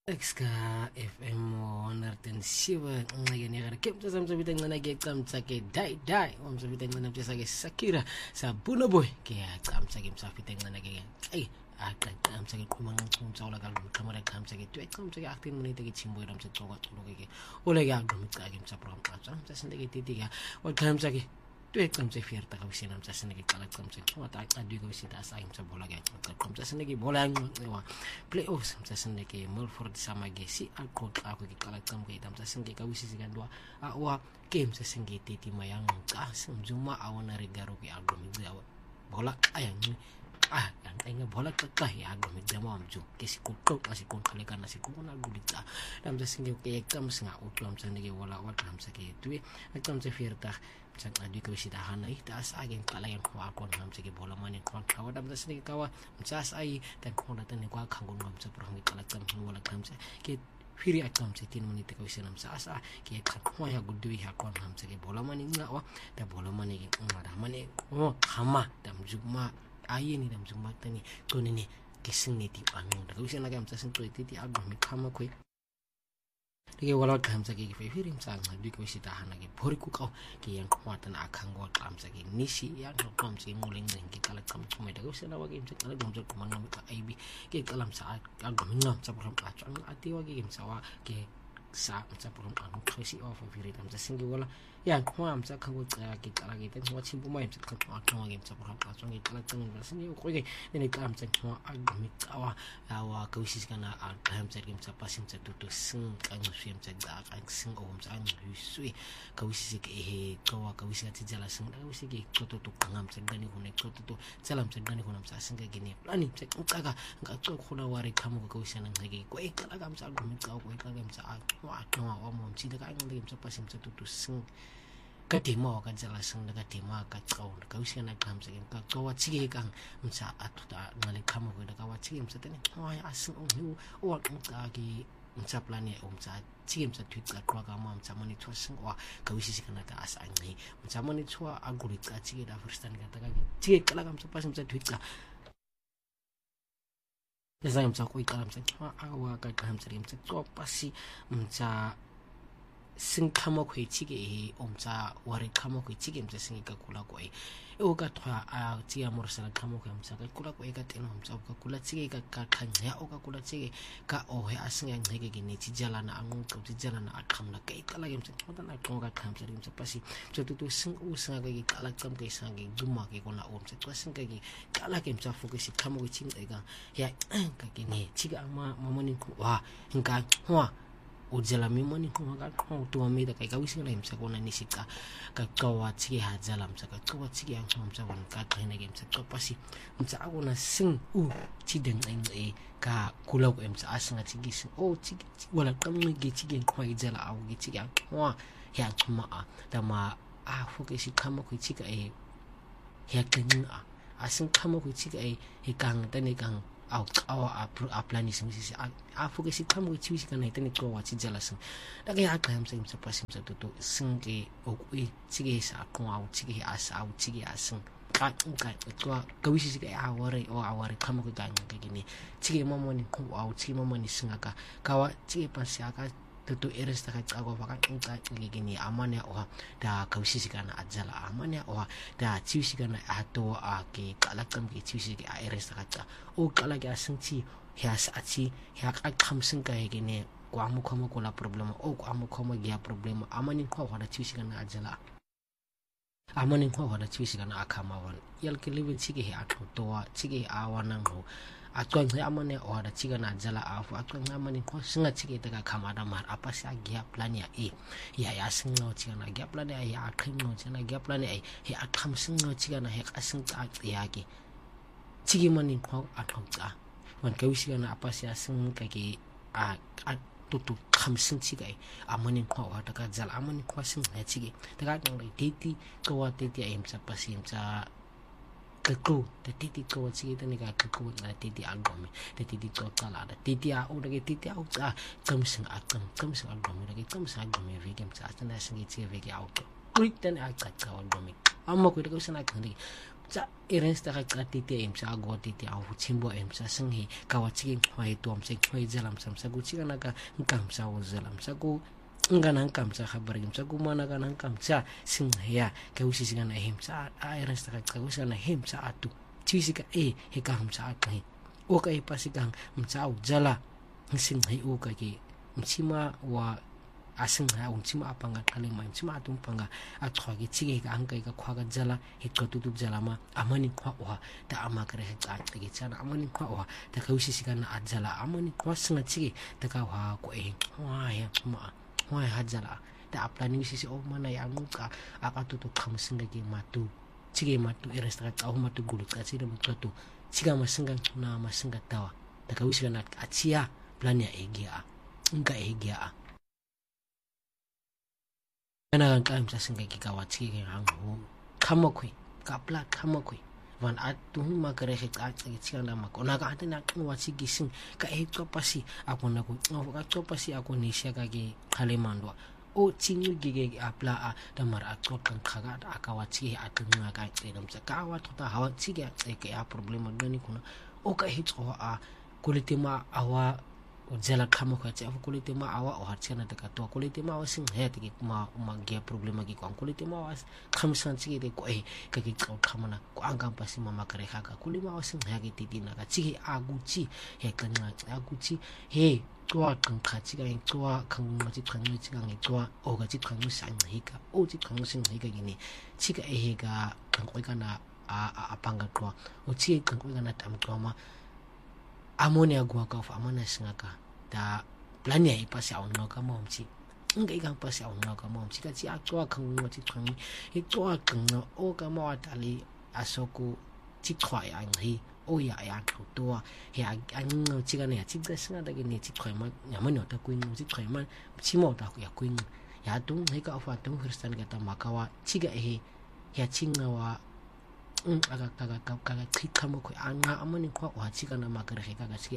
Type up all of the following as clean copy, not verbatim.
Exka FM 107 ngcekeni yakhe kepta samsabita ncane ke camtsa ke dai umsabita ncane mtsa ke Sakira sabuna boy ke camtsa ke msafita ncane ke ay aqaqamtsa ke qhuma ncuntsa ola kalu qhamara qhamtsa ke twe camtsa ke 15 minute ke chimbo ira mtsa coka culuke ke ole ke aqhumca ke mtsa program qatsa mtsa sinde ke titi ka wa qhamtsa ke twe camtsa fierta ka usina mtsa sinde ke qala camtsa wa ta qadi ko usita sa mtsa bola ke qhamtsa sinde ke bola ncewa playoffs mtsa sinde ke Milford Samagesi aqoqa ko ke qala camke mtsa sinde ka usisi kandwa wa game mtsa sinde titi mayanqa simjuma awona regaro ke aqhumca bola ayanqi enga bola qaqa ya ngomijama mju ke sikuqoqa sikonqhalekana sikubona gulitsa lamse singe ke camsinga utwa mtsane ke wala wa qamsa ke twi aqamse fierta mtsaka diko sitahana ita asage qala ke qwa qona mtse ke bola mane qwa qwa damse singe kawa mtsas ai ta qona tane kwa khango ngomtse prohmi qala qamse wala qamse ke firi aqamse 10 minute ka wisena mtsasa ke qaqwa ya gudwi ya qona mtse ke bola mane ngawa ta bola mane ke ngara mane o khama damjuma ayini damzumatani tonene kesingeti angoda kusena ke mtsa sintwetiti agome khama khwe ke wala khamsa ke fefiri mtsanga diko sitahana ke phori ku ka ke yang khwata na akhango qamsa ke nisi ya qamsa ngule ngenge kala qamthumeda kusena wa ke mtsa kala ngomtsa qumanga ka aibi ke qala mtsa agome ngomtsa program qatswa atiwa ke mtsa wa ke sa mtsa program qanqhisi of fefiri mtsa singi wala ya khwa mtsa khango qala ke qala ke tsa chimpu mai mtsa qaqwa qwa ke mtsa program qatswa ke qala qinga singi uqoke ne qamtsa qwa agome qawa awa kausisikana aqhamtsa ke mtsa pasimtsa tutu sing qanqhisi mtsa qaqa sing o mtsa ngqiswe kausisike he qawa kausika tijala sing kausike qoto to qangamtsa ngani hone qoto to tsala mtsa ngani hona mtsa singa ke ne plani mtsa qaka ngaqo khona wari khamo kausana ngeke ko eqala ka mtsa agome qawa ko eqala mtsa aqwa wa mo mtsi ka ngale mtsa pasimtsa tutu sing ka demo ka tsala sing ka demo ka qaona ka usina qhamse ke ka qawa tsike ka mtsa atuta ngale khamo ko ka wa tsike mtsa tene wa asing oqa ke mtsa plani o mtsa tsike mtsa twitsa qwa ka ma mtsa moni tsing wa ka usisi kana ta asangi mtsa moni tswa aguri qa tsike da first ka ta ka tsike kala ka mtsa pasimtsa twitsa lesa mtsa ko ikala mtsa awa ka qhamse ke mtsa tswa pasi mtsa sing khama khwe tsike he omtsa ware khama khwe tsike mtsa singi ka kula ko e o ka thwa a tsia morsala khama khwe mtsa ka kula ko e ka tena mtsa ka kula tsike ka khanya o ka kula tsike ka o he asinga ngeke ke ne tijalana anqo tijalana aqhamla ka iqala ke mtsa khona na qonga qhamsa ke mtsa pasi mtsa tutu sing o singa ke qala qam ke sange duma ke kona o mtsa twa singa ke qala ke mtsa focus khama khwe tsing eka ya ka ke ne tsika ama mamoni ko wa nka hwa o jela mimoni ko ga ko to amida kai ka wisela imsa kona nisika ka qawa tsike ha jela msa ka qawa tsike yang msa wan ka qhina ke msa qopasi msa akona sing u tsideng e ka kula ko msa asinga tsigisi o tsike wala qamngi ke tsike ko jela awu ke tsike wa ya tsuma a dama a focus khama ko tsika e ya qinga asing khama ko tsika e kang tane kang a plani singisi a focus khamo chiwisi kana itene ko wa tijala sing da ke aqham sing mtsa pasim mtsa toto singe okui tsige sa ko au tsige asa au tsige asing ka kwa kawisi sike aware khamo ko ganya ke ni tsige mamoni ko au tsige mamoni singa ka kawa tsige pasi aka toto eresta ka tsako baka nqa ke ni amane o da kawisi kana ajala amane o da chiwisi kana ato a ke kala kam ke chiwisi ke eresta ka o kala ke asingti ya sachi ya ka khamsing ka ke ne kwa mo khomo ko la problema o kwa mo khomo ya problema amani ko hona chiwisi kana ajala amani ko hona chiwisi kana akhama wan yal ke live chike he athotowa chike awana ngo atwang amane o da chiga na jala afu atwang amane ko singa chike ta ka khamada mar apa sa gya plan ya ya singa chiga na gya plan ya akhim no chana gya plan he akham singa chiga na he asing ta ya ke chige mani ko athongta man ka wisi na apa sa sing ka ke a tutu khamsin chiga amane ko wa ta ka jala amane ko sing na chige ta ka ngoi titi ko wa titi am sa pasim sa kaku da titi ko tsige tani ka kaku na titi agome da titi ko kala da titi a o da ke titi a o tsa kamsing agome da ke kamsing agome vegem tsa tana singi tsi vege auto kuit tani a tsa agome amma ko da ko sana kan tsa iresta ka qatite emsa agotite a ho tshimbo emsa senghe ka wa tsike khwa eto amse khwa izela msa kutshika naka nkamsa uzela msa ku ngana nkamsa khabari msa ku mana kana nkamsa singhe ya ka usisika na hemsa a iresta ka qawisa na hemsa atu thisika he ka hamsa aqhi o ka ipasika msa uzela singhe o ka ke mchima wa asingha untsima apanga qalema ntsima atumpanga aqhwa ke tsike ka anka ka khwaga jala hiqotutu jala ma amani khwa wa ta amakare haqaqe ke tsana amani khwa wa ta kawusisika na ajala amani khwa singa tsike ta ka wa ko wa ya ma wa hajala ta planning sisi o mana ya nguqa akatutu qhamsinga ke matu tsike matu iresta ka matu gulu tsatsira mqatu tsika masinga na masinga tawa ta kawusika na atsia plan ya egia nka egia ana kan tsa singa ki ka watsi ke hangu khamakwe ka pla khamakwe van atu ma kare he ka tsi na makona ka atena kan watsi ki sing ka e tsopasi akona ko ka tsopasi akoni sha ka ke khalemandwa o tsinyu ge apla a tamar a tsokan khaga aka watsi a tnga ka tsena mtsa ka wa tota ha watsi ke a problema ngani kuna o ka hitso a kulitima awa jela khamo kha tsa kulite ma awa o hatshana ta ka to kulite ma wasing he ke ma ge problema ki kwang kulite ma was khamsan tsi ke ko e ka ke tso khamana ko anga pasi mama kare kha ka kulima wasing he ke titina ka tsi aguchi he kana aguchi he twa kan kha tsi ka twa kan ma tsi khang tsi ka ngi twa o ga tsi khang sang he ka o tsi khang sing he ka ni tsi ka e he ka kan ko kana a panga twa o tsi kan ko kana tam twa ma amone agwa ka fa amana singaka da plan ya ipasi a onno ka momchi nga ikang pasi a onno ka momchi ka tsi a tswa khang ngo tsi khang e tswa khang o ka ma atali asoko tsi khwa ya ngi o ya to ya ngo tsi ka ne tsi ka singa da ke ne tsi khwa ma ya mane ta kuin tsi khwa ma tsi mo ta ya kuin ya tung he ka fa tung kristan ka ta makawa tsi ga he ya tsinga wa ka khamo ko anga amani kwa wa tsika na makare ka tsi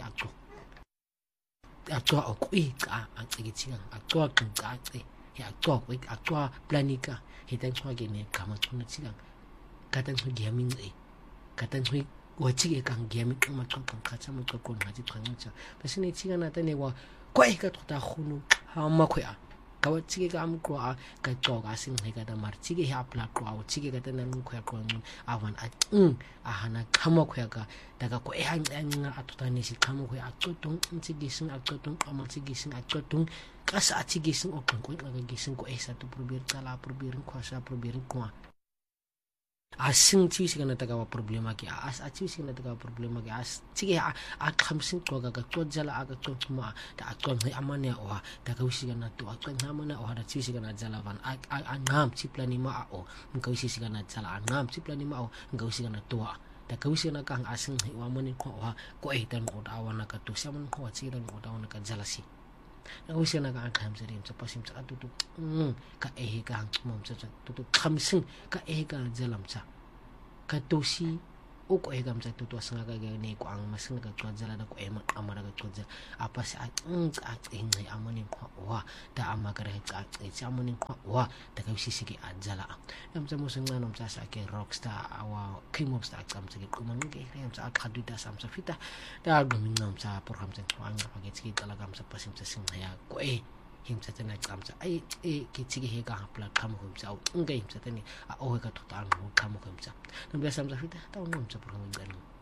atwa o ku ka a tsikitsika atwa ka tse ya atwa planika he ta tswa ke ne kama tsona tsika ka ta tswa gaming ka ta tswa wa tsike ka gaming ma tswa ka tsa mo tswa na tsi tsanga ba sine tsika na ta ne wa kwa ka tota khunu ha makhwa ka wa tsike ka amqwa ka tsoka sing he ka ta mar tsike ha pla qwa o tsike ka ta na ngkhwa qwa avan a hana khamo khwa ka ta ka ko e hanga a tota ne si khamo khwa a tsotong tsike sing a tsotong ama tsike sing a tsotong ka sa tsike sing o qwa ka gising ko e sa to probeer tsala probeer khwasa probeer kwa asing tsi kana ta ka problema ki as tsi kana ta ka problema ki as tsi a khamsing to ka jala a ka tsoma ta atwa ngai amane o ta ka usi kana to atwa ngamana o da tsi kana jala van a ngam tsi plani ma o nka usi kana jala ngam tsi plani ma o nka usi kana to ta ka usi kana ka asing wa mane ko ko e tan o da wana ka to sa man ko tsi ran o da wana ka jala si na usi kana ka khamsiri mtsa pasim tsa atutu ka e ka mom tsa to khamsing ka e ka jala mtsa ka tosi o ko e ka mtsa to sanga ka ne ko ang masinga ka tswajala da ko e makamara ka tswajala apa sa ngi amani ko wa da amakare ka tsa amani ko wa da ka usisiki ajala namtsa mo singa namtsa sa ke rockstar awa king of star tsamtsa ke kuman ke namtsa akhaduta samsa fita da gumin namtsa program tsa anga ka tsi kala kamsa pasim tsa singa ya ko e himsa tana tsamtsa ai ke tsige he ka hapla khamo himsa o ngai himsa tani a o ka tota no khamo himsa namtsa samsa fita ta no namtsa program ngani